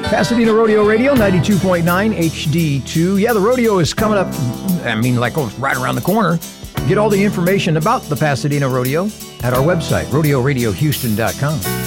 Pasadena Rodeo Radio, 92.9 HD2. Yeah, the rodeo is coming up, right around the corner. Get all the information about the Pasadena Rodeo at our website, rodeoradiohouston.com.